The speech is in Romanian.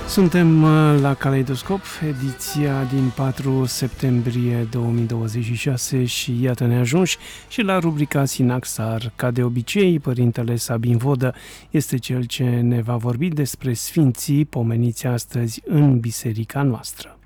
Suntem la Caleidoscop, ediția din 4 septembrie 2026 și iată ne ajungi și la rubrica Sinaxar. Ca de obicei, părintele Sabin Vodă este cel ce ne va vorbi despre sfinții pomeniți astăzi în biserica noastră.